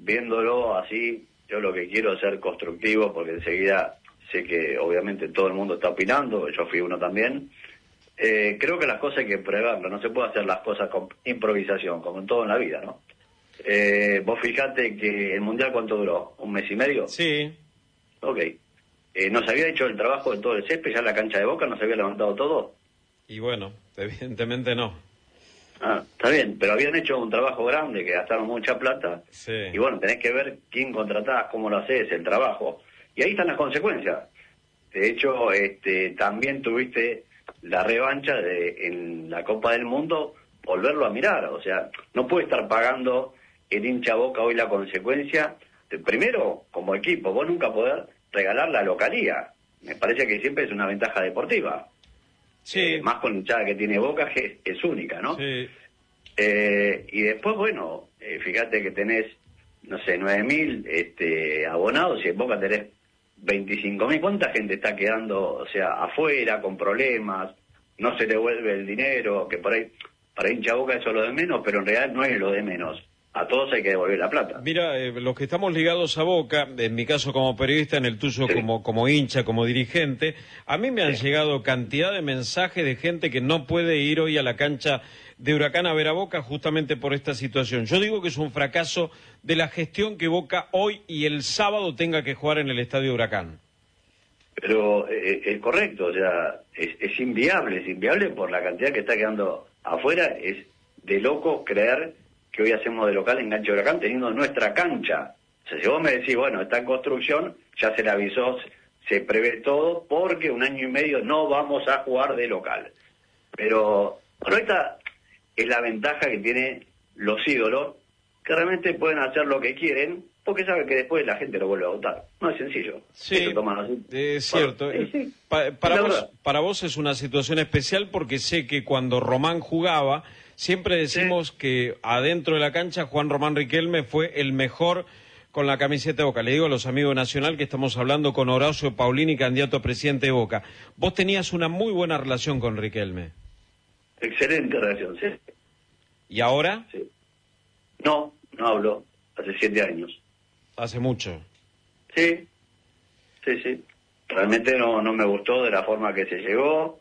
viéndolo así, yo lo que quiero es ser constructivo, porque enseguida sé que obviamente todo el mundo está opinando, yo fui uno también. Creo que las cosas hay que probarlas, no se puede hacer las cosas con improvisación, como en todo en la vida, ¿no? Vos fijate que el Mundial, ¿cuánto duró? ¿1 mes y medio? Sí. Ok. ¿No se había hecho el trabajo de todo el césped, ya la cancha de Boca no se había levantado todo? Y bueno, evidentemente no. Ah, está bien, pero habían hecho un trabajo grande, que gastaron mucha plata, Sí. y bueno, tenés que ver quién contratás, cómo lo haces, el trabajo, y ahí están las consecuencias. De hecho, también tuviste la revancha de en la Copa del Mundo, volverlo a mirar, o sea, no puede estar pagando el hincha Boca hoy la consecuencia, primero, como equipo, vos nunca podés regalar la localía, me parece que siempre es una ventaja deportiva. Sí. Más con la hinchada que tiene Boca, que es única, ¿no? Sí. Y después, bueno, fíjate que tenés, no sé, 9.000 abonados y en Boca tenés 25.000. ¿Cuánta gente está quedando, o sea, afuera, con problemas? No se devuelve el dinero, que por ahí, para hincha Boca eso es lo de menos, pero en realidad no es lo de menos. A todos hay que devolver la plata. Mira, los que estamos ligados a Boca, en mi caso como periodista, en el tuyo Sí. como hincha, como dirigente, a mí me han Sí. llegado cantidad de mensajes de gente que no puede ir hoy a la cancha de Huracán a ver a Boca justamente por esta situación. Yo digo que es un fracaso de la gestión que Boca hoy y el sábado tenga que jugar en el Estadio Huracán. Pero es correcto, o sea, es inviable por la cantidad que está quedando afuera. Es de loco creer que hoy hacemos de local en Cancha de Huracán teniendo nuestra cancha. O sea, si vos me decís, bueno, está en construcción, ya se le avisó, se prevé todo, porque 1 año y medio no vamos a jugar de local. Pero esta es la ventaja que tienen los ídolos, que realmente pueden hacer lo que quieren, porque saben que después la gente lo vuelve a votar. No es sencillo. Sí, Eso toman así. es cierto. Sí. Para vos es una situación especial porque sé que cuando Román jugaba, siempre decimos que adentro de la cancha Juan Román Riquelme fue el mejor con la camiseta de Boca. Le digo a los amigos de Nacional que estamos hablando con Horacio Paulini, candidato a presidente de Boca. Vos tenías una muy buena relación con Riquelme. Excelente relación, sí. ¿Y ahora? Sí. No hablo. Hace 7 años. Hace mucho. Sí. Realmente no me gustó de la forma que se llegó.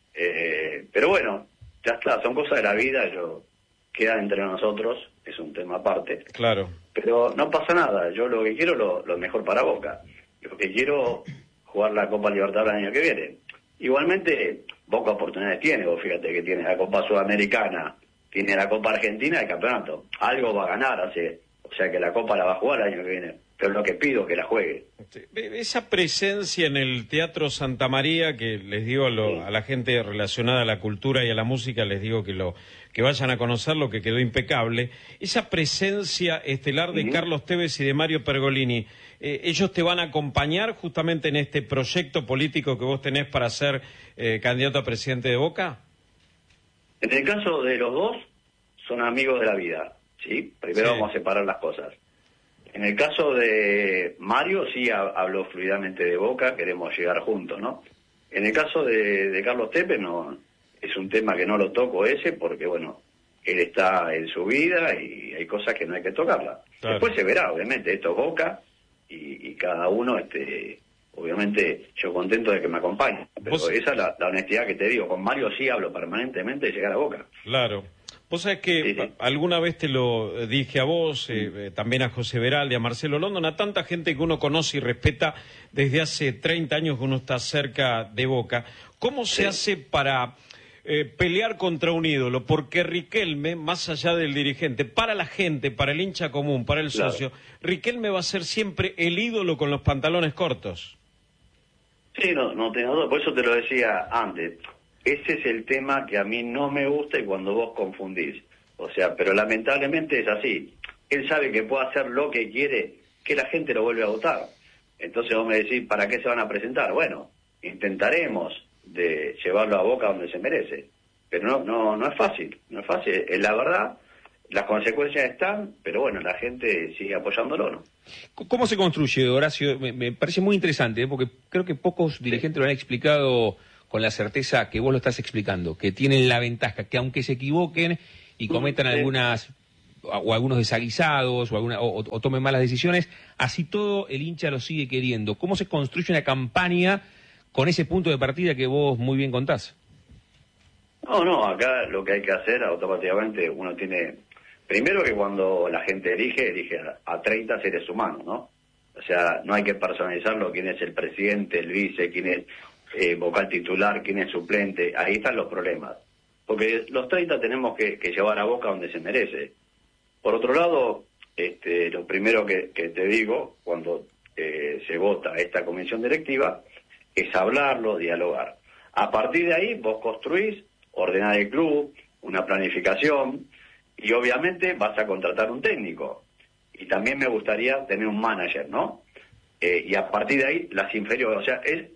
Pero bueno, ya está. Son cosas de la vida. Queda entre nosotros. Es un tema aparte. Claro. Pero no pasa nada. Yo lo que quiero lo mejor para Boca. Lo que quiero jugar la Copa Libertadores el año que viene. Igualmente, Boca oportunidades tiene. Vos fíjate que tiene la Copa Sudamericana, tiene la Copa Argentina y el campeonato. Algo va a ganar, o sea que la Copa la va a jugar el año que viene. Pero lo que pido es que la juegue. Esa presencia en el Teatro Santa María, que les digo a la gente relacionada a la cultura y a la música, les digo que vayan a conocerlo, que quedó impecable. Esa presencia estelar de Carlos Tevez y de Mario Pergolini, ¿ellos te van a acompañar justamente en este proyecto político que vos tenés para ser candidato a presidente de Boca? En el caso de los dos, son amigos de la vida, ¿sí? Primero Sí. vamos a separar las cosas. En el caso de Mario, sí habló fluidamente de Boca, queremos llegar juntos, ¿no? En el caso de Carlos Tevez, no, es un tema que no lo toco porque, bueno, él está en su vida y hay cosas que no hay que tocarla. Claro. Después se verá, obviamente, esto es Boca y cada uno, obviamente, yo contento de que me acompañe. Pero esa es la honestidad que te digo. Con Mario sí hablo permanentemente de llegar a Boca. Claro. Vos sabés que Sí. alguna vez te lo dije a vos, también a José Veraldi, a Marcelo London, a tanta gente que uno conoce y respeta desde hace 30 años que uno está cerca de Boca. ¿Cómo se hace para pelear contra un ídolo? Porque Riquelme, más allá del dirigente, para la gente, para el hincha común, para el socio, Riquelme va a ser siempre el ídolo con los pantalones cortos. Sí, no tengo duda, por eso te lo decía antes. Ese es el tema que a mí no me gusta y cuando vos confundís. O sea, pero lamentablemente es así. Él sabe que puede hacer lo que quiere, que la gente lo vuelve a votar. Entonces vos me decís, ¿para qué se van a presentar? Bueno, intentaremos de llevarlo a Boca donde se merece. Pero no es fácil, no es fácil. Es la verdad, las consecuencias están, pero bueno, la gente sigue apoyándolo, ¿no? ¿Cómo se construye, Horacio? Me parece muy interesante, porque creo que pocos dirigentes lo han explicado con la certeza que vos lo estás explicando, que tienen la ventaja, que aunque se equivoquen y cometan algunas o algunos desaguisados o tomen malas decisiones, así todo el hincha lo sigue queriendo. ¿Cómo se construye una campaña con ese punto de partida que vos muy bien contás? No, acá lo que hay que hacer automáticamente uno tiene, primero que cuando la gente elige a 30 seres humanos, ¿no? O sea, no hay que personalizarlo, quién es el presidente, el vice, quién es vocal titular, quién es suplente, ahí están los problemas. Porque los 30 tenemos que llevar a Boca donde se merece. Por otro lado, lo primero que te digo, cuando se vota esta comisión directiva, es hablarlo, dialogar. A partir de ahí vos construís, ordenás el club, una planificación, y obviamente vas a contratar un técnico. Y también me gustaría tener un manager, ¿no? Y a partir de ahí, las inferiores, o sea,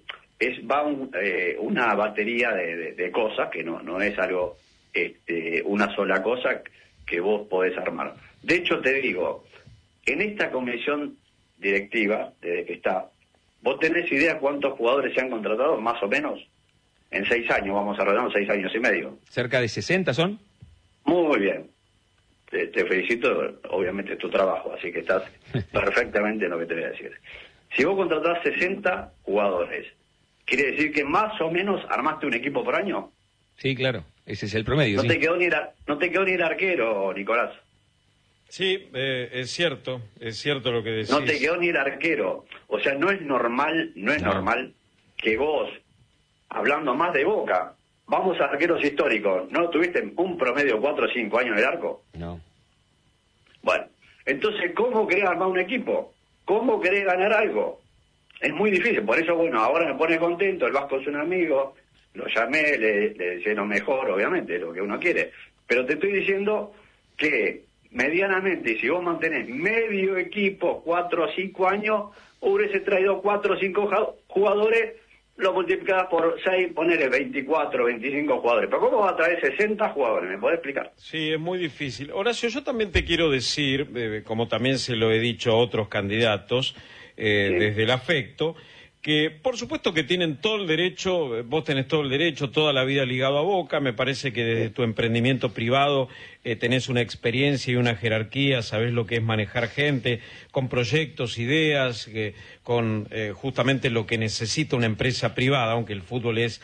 una batería de cosas, que no es algo, una sola cosa que vos podés armar. De hecho, te digo, en esta comisión directiva, desde que está, ¿vos tenés idea cuántos jugadores se han contratado, más o menos? En 6 años, vamos a rodar 6 años y medio. ¿Cerca de 60 son? Muy bien. Te felicito, obviamente es tu trabajo, así que estás perfectamente en lo que te voy a decir. Si vos contratás 60 jugadores, ¿quiere decir que más o menos armaste un equipo por año? Sí, claro, ese es el promedio. No sí. te quedó ni el arquero, Nicolás. Sí, es cierto lo que decís. No te quedó ni el arquero. O sea, no es normal que vos, hablando más de Boca, vamos a arqueros históricos, ¿no tuviste un promedio 4 o 5 años en el arco? No. Bueno, entonces, ¿cómo querés armar un equipo? ¿Cómo querés ganar algo? Es muy difícil, por eso, bueno, ahora me pone contento, el Vasco es un amigo, lo llamé, le decía lo mejor, obviamente, lo que uno quiere. Pero te estoy diciendo que, medianamente, si vos mantenés medio equipo, 4 o 5 años, hubiese traído 4 o 5 jugadores, lo multiplicás por 6, ponele 24, 25 jugadores. ¿Pero cómo va a traer 60 jugadores? ¿Me podés explicar? Sí, es muy difícil. Horacio, yo también te quiero decir, como también se lo he dicho a otros candidatos, Sí. desde el afecto, que por supuesto que tienen todo el derecho, vos tenés todo el derecho, toda la vida ligado a Boca, me parece que desde tu emprendimiento privado tenés una experiencia y una jerarquía, sabés lo que es manejar gente, con proyectos, ideas, con justamente lo que necesita una empresa privada, aunque el fútbol es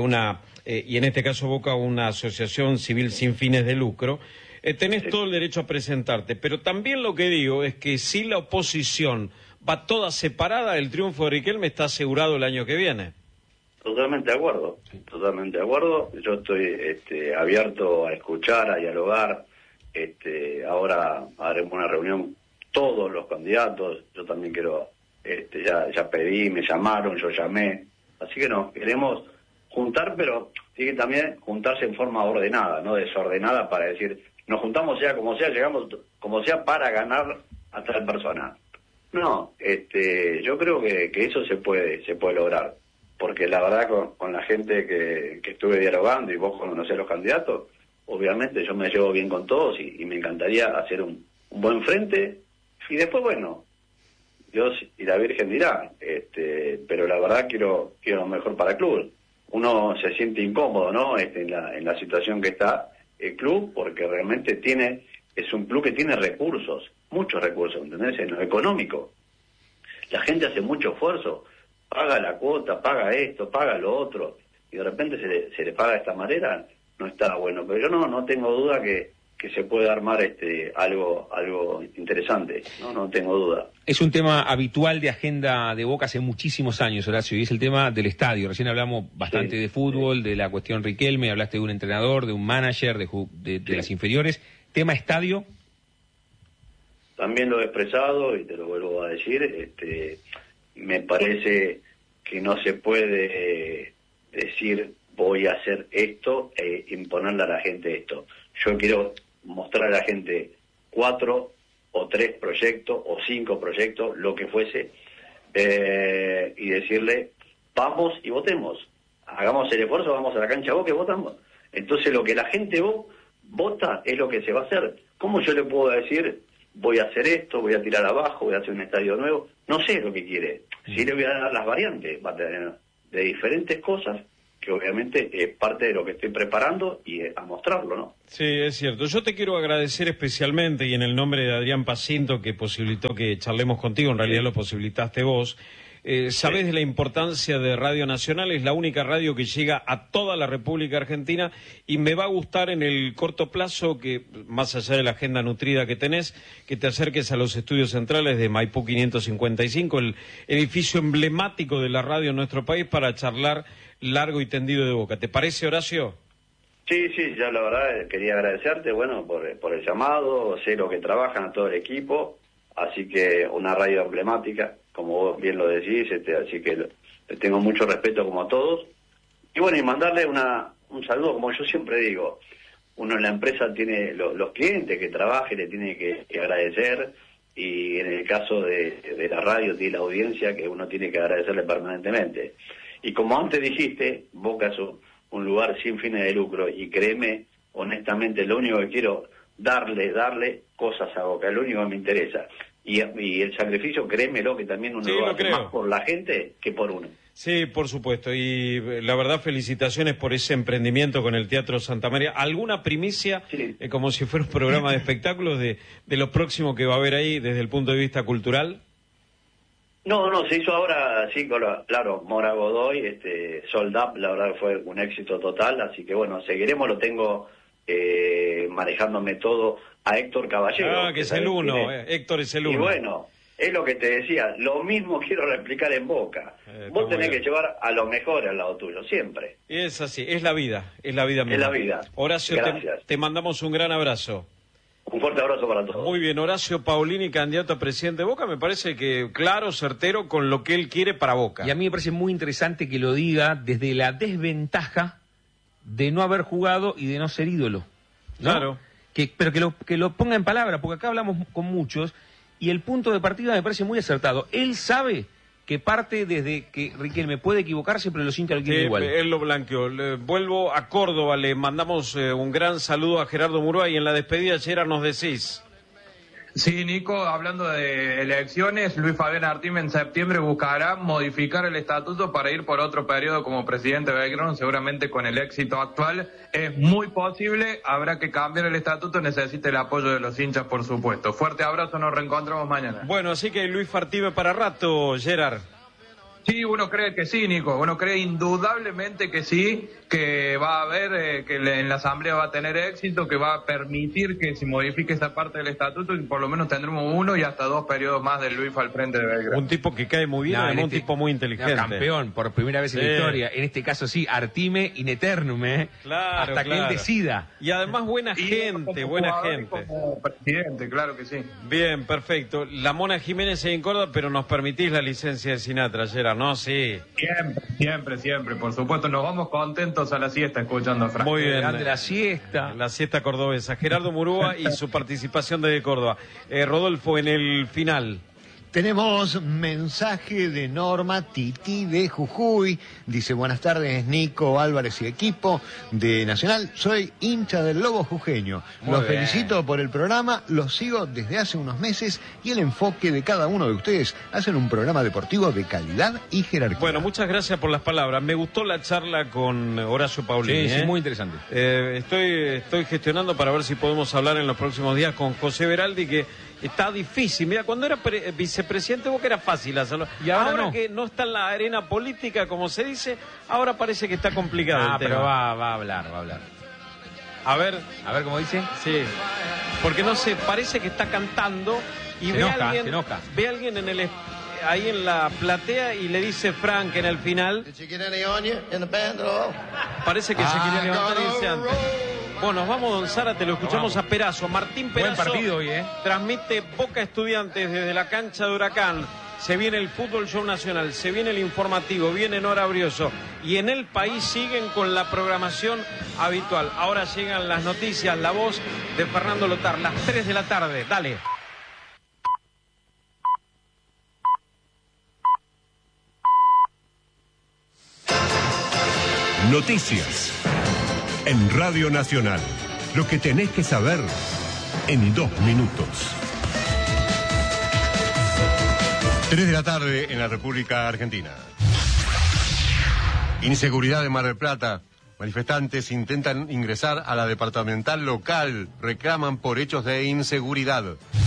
y en este caso Boca, una asociación civil sin fines de lucro. Tenés todo el derecho a presentarte, pero también lo que digo es que si la oposición va toda separada, el triunfo de Riquelme está asegurado el año que viene. Totalmente de acuerdo, totalmente de acuerdo. Yo estoy abierto a escuchar, a dialogar. Ahora haremos una reunión todos los candidatos. Yo también quiero, ya pedí, me llamaron, yo llamé. Así que nos queremos juntar, pero tiene que también juntarse en forma ordenada, no desordenada, para decir, nos juntamos sea como sea, llegamos como sea para ganar a tal persona. No, yo creo que eso se puede lograr, porque la verdad con la gente que estuve dialogando, y vos conocés a los candidatos, obviamente yo me llevo bien con todos y me encantaría hacer un buen frente, y después, bueno, Dios y la Virgen dirá, pero la verdad quiero lo mejor para el club. Uno se siente incómodo, ¿no? En la situación que está el club, porque realmente es un club que tiene recursos, muchos recursos, ¿entendés? En lo económico. La gente hace mucho esfuerzo, paga la cuota, paga esto, paga lo otro, y de repente se le paga de esta manera, no está bueno. Pero yo no tengo duda que se puede armar algo interesante, no tengo duda. Es un tema habitual de agenda de Boca hace muchísimos años, Horacio, y es el tema del estadio. Recién hablamos bastante de fútbol, de la cuestión Riquelme, hablaste de un entrenador, de un manager, de las inferiores. ¿Tema estadio? También lo he expresado y te lo vuelvo a decir, me parece que no se puede decir voy a hacer esto e imponerle a la gente esto. Yo quiero mostrar a la gente 4 o 3 proyectos o 5 proyectos, lo que fuese, y decirle vamos y votemos, hagamos el esfuerzo, vamos a la cancha vos que votamos. Entonces lo que la gente vota es lo que se va a hacer. ¿Cómo yo le puedo decir voy a hacer esto, voy a tirar abajo, voy a hacer un estadio nuevo? No sé lo que quiere. Sí le voy a dar las variantes, va a tener de diferentes cosas, que obviamente es parte de lo que estoy preparando y a mostrarlo, ¿no? Sí, es cierto. Yo te quiero agradecer especialmente, y en el nombre de Adrián Pacinto, que posibilitó que charlemos contigo, en realidad lo posibilitaste vos. Sabés de la importancia de Radio Nacional, es la única radio que llega a toda la República Argentina, y me va a gustar en el corto plazo que, más allá de la agenda nutrida que tenés, que te acerques a los estudios centrales de Maipú 555, el edificio emblemático de la radio en nuestro país, para charlar largo y tendido de Boca. ¿Te parece, Horacio? Sí, yo la verdad quería agradecerte, bueno, por el llamado, sé lo que trabajan a todo el equipo, así que una radio emblemática, como vos bien lo decís, así que le tengo mucho respeto como a todos. Y bueno, y mandarle un saludo, como yo siempre digo, uno en la empresa tiene los clientes que trabajan, le tiene que agradecer, y en el caso de la radio tiene la audiencia que uno tiene que agradecerle permanentemente. Y como antes dijiste, Boca es un lugar sin fines de lucro, y créeme, honestamente, lo único que quiero, darle cosas a Boca, es lo único que me interesa. Y el sacrificio, créemelo, que también uno lo hace más por la gente que por uno. Sí, por supuesto. Y la verdad, felicitaciones por ese emprendimiento con el Teatro Santa María. ¿Alguna primicia, como si fuera un programa de espectáculos, de lo próximo que va a haber ahí desde el punto de vista cultural? No, se hizo ahora, sí, claro, Mora Godoy, Sold Up, la verdad que fue un éxito total, así que bueno, seguiremos, lo tengo manejándome todo a Héctor Caballero. Que es el uno, Héctor es el uno. Y bueno, es lo que te decía, lo mismo quiero replicar en Boca. Vos tenés que llevar a lo mejor al lado tuyo, siempre. Es así, es la vida misma. Es la vida. Horacio, te mandamos un gran abrazo. Un fuerte abrazo para todos. Muy bien, Horacio Paulini, candidato a presidente de Boca, me parece que claro, certero, con lo que él quiere para Boca. Y a mí me parece muy interesante que lo diga desde la desventaja de no haber jugado y de no ser ídolo, ¿no? Claro. Pero que lo ponga en palabra, porque acá hablamos con muchos, y el punto de partida me parece muy acertado. Él sabe que parte desde que Riquelme puede equivocarse, pero los hinchas lo quieren igual. Él lo blanqueó. Vuelvo a Córdoba, le mandamos un gran saludo a Gerardo Murúa, y en la despedida, Gerard, nos decís. Sí, Nico, hablando de elecciones, Luis Fabián Artime en septiembre buscará modificar el estatuto para ir por otro periodo como presidente de Belgrano, seguramente con el éxito actual. Es muy posible, habrá que cambiar el estatuto, necesita el apoyo de los hinchas, por supuesto. Fuerte abrazo, nos reencontramos mañana. Bueno, así que Luis Artime para rato, Gerard. Sí, uno cree que sí, Nico, uno cree indudablemente que sí, que va a haber, que en la Asamblea va a tener éxito, que va a permitir que se modifique esa parte del estatuto, y por lo menos tendremos 1 y hasta 2 periodos más de Luis al frente de Belgrano. Un tipo que cae muy bien, un tipo muy inteligente. Campeón, por primera vez en la historia, en este caso sí, Artime in eternum, claro, hasta que él decida. Y además buena gente. Como presidente, claro que sí. Bien, perfecto. La Mona Jiménez en Córdoba, pero nos permitís la licencia de Sinatra, Gerard, ¿no? Sí. Siempre, por supuesto. Nos vamos contentos a la siesta escuchando a Frank. Muy bien. La siesta. La siesta cordobesa. Gerardo Murúa y su participación desde Córdoba. Rodolfo, en el final. Tenemos mensaje de Norma Titi de Jujuy. Dice, buenas tardes, Nico, Álvarez y equipo de Nacional. Soy hincha del Lobo jujeño. Los felicito por el programa, los sigo desde hace unos meses, y el enfoque de cada uno de ustedes hacen un programa deportivo de calidad y jerarquía. Bueno, muchas gracias por las palabras. Me gustó la charla con Horacio Paulini. Sí, muy interesante. Estoy gestionando para ver si podemos hablar en los próximos días con José Beraldi, que está difícil. Mira, cuando era vicepresidente Boca era fácil hacerlo. Y ahora no. Que no está en la arena política, como se dice, ahora parece que está complicado el tema. Pero va a hablar. A ver cómo dice. Sí. Porque no sé, parece que está cantando y se enoja. Ve a alguien ahí en la platea y le dice Frank en el final. Parece que se quería levantar y dice antes. Bueno, nos vamos, don Zárate, lo escuchamos a Perazo. Martín Perazo. Buen partido hoy, transmite Boca Estudiantes desde la cancha de Huracán. Se viene el Fútbol Show Nacional, se viene el informativo, viene Nora Brioso. Y en el país siguen con la programación habitual. Ahora llegan las noticias, la voz de Fernando Lotar, las 3 de la tarde. Dale. Noticias en Radio Nacional. Lo que tenés que saber en 2 minutos. 3 de la tarde en la República Argentina. Inseguridad en Mar del Plata. Manifestantes intentan ingresar a la departamental local. Reclaman por hechos de inseguridad.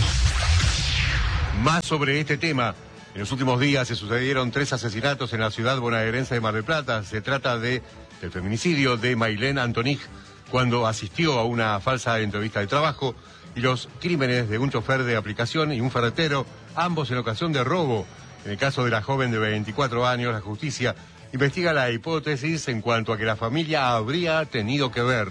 Más sobre este tema. En los últimos días se sucedieron 3 asesinatos en la ciudad bonaerense de Mar del Plata. Se trata del feminicidio de Mailén Antonich cuando asistió a una falsa entrevista de trabajo y los crímenes de un chofer de aplicación y un ferretero, ambos en ocasión de robo. En el caso de la joven de 24 años, la justicia investiga la hipótesis en cuanto a que la familia habría tenido que ver.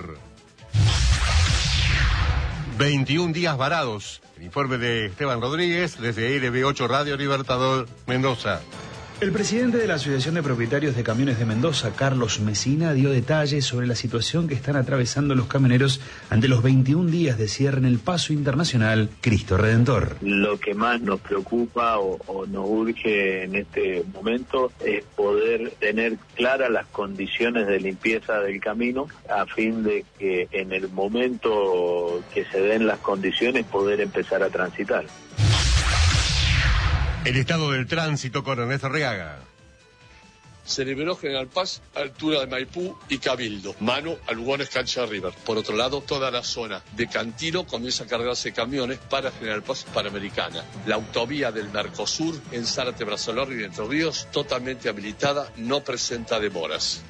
21 días varados. El informe de Esteban Rodríguez desde LB8 Radio Libertador, Mendoza. El presidente de la Asociación de Propietarios de Camiones de Mendoza, Carlos Mesina, dio detalles sobre la situación que están atravesando los camioneros ante los 21 días de cierre en el paso internacional Cristo Redentor. Lo que más nos preocupa o nos urge en este momento es poder tener claras las condiciones de limpieza del camino a fin de que en el momento que se den las condiciones poder empezar a transitar. El estado del tránsito con Ernesto Arriaga. Se liberó General Paz, altura de Maipú y Cabildo, mano a Lugones Cancha River. Por otro lado, toda la zona de Cantino comienza a cargarse camiones para General Paz y Panamericana. La autovía del Mercosur en Zárate, Brazalor y Entre Ríos, totalmente habilitada, no presenta demoras.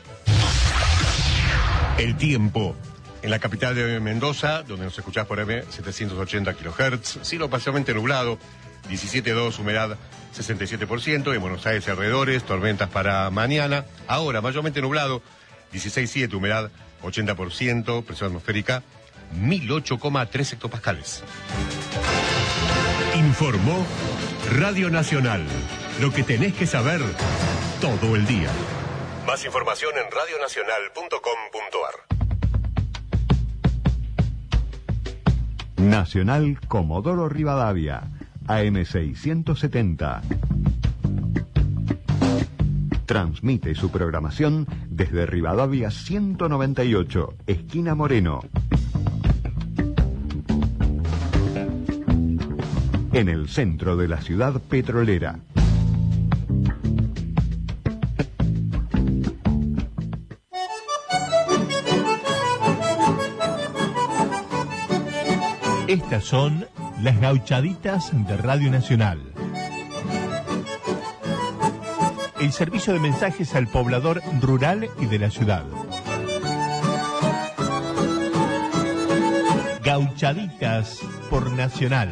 El tiempo. En la capital de Mendoza, donde nos escuchás por M780 kHz, cielo parcialmente nublado, 17.2, humedad 67%, en Buenos Aires alrededores, tormentas para mañana, ahora mayormente nublado, 16.7, humedad 80%, presión atmosférica 1008,3 hectopascales. Informó Radio Nacional, lo que tenés que saber todo el día. Más información en radionacional.com.ar. Nacional Comodoro Rivadavia, AM670. Transmite su programación desde Rivadavia 198, esquina Moreno. En el centro de la ciudad petrolera. Estas son las gauchaditas de Radio Nacional. El servicio de mensajes al poblador rural y de la ciudad. Gauchaditas por Nacional.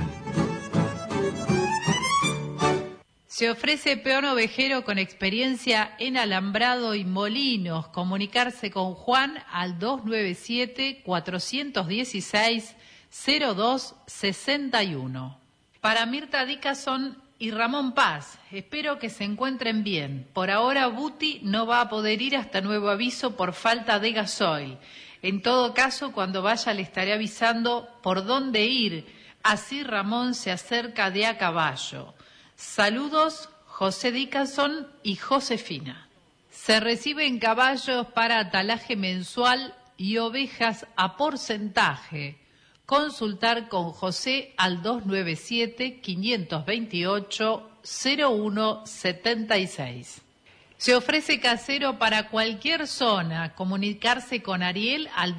Se ofrece peón ovejero con experiencia en alambrado y molinos. Comunicarse con Juan al 297-416-0261. Para Mirta Dickerson y Ramón Paz, espero que se encuentren bien. Por ahora Buti no va a poder ir hasta nuevo aviso por falta de gasoil. En todo caso, cuando vaya le estaré avisando por dónde ir. Así Ramón se acerca de a caballo. Saludos, José Dickerson y Josefina. Se reciben caballos para atalaje mensual y ovejas a porcentaje. Consultar con José al 297-528-0176. Se ofrece casero para cualquier zona. Comunicarse con Ariel al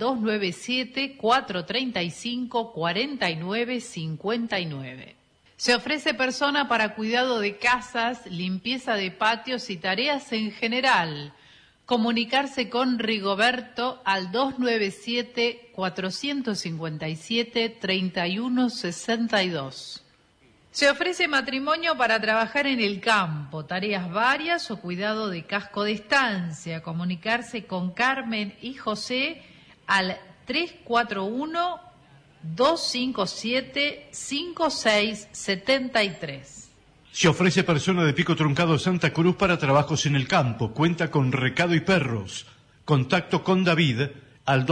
297-435-4959. Se ofrece persona para cuidado de casas, limpieza de patios y tareas en general. Comunicarse con Rigoberto al 297-457-3162. Se ofrece matrimonio para trabajar en el campo, tareas varias o cuidado de casco de estancia. Comunicarse con Carmen y José al 341-257-5673. Se ofrece persona de Pico Truncado Santa Cruz para trabajos en el campo. Cuenta con recado y perros. Contacto con David al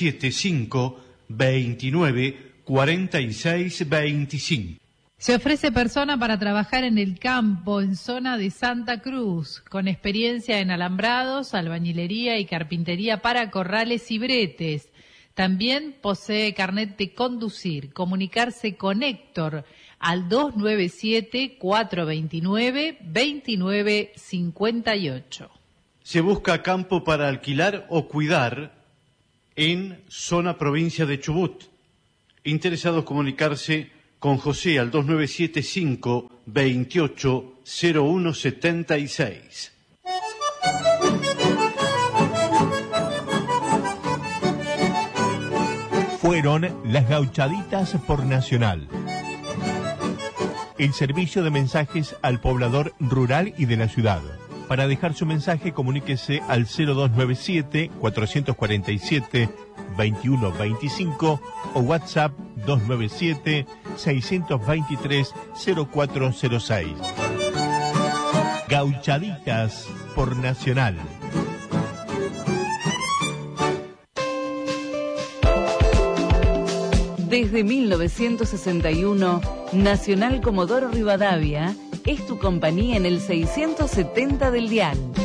297-529-4625. Se ofrece persona para trabajar en el campo en zona de Santa Cruz, con experiencia en alambrados, albañilería y carpintería para corrales y bretes. También posee carnet de conducir. Comunicarse con Héctor al 297-429-2958. Se busca campo para alquilar o cuidar en zona provincia de Chubut. Interesados comunicarse con José al 2975 28 0176. Fueron las Gauchaditas por Nacional. El servicio de mensajes al poblador rural y de la ciudad. Para dejar su mensaje, comuníquese al 0297-447-2125 o WhatsApp 297-623-0406. Gauchaditas por Nacional. Desde 1961, Nacional Comodoro Rivadavia es tu compañía en el 670 del dial.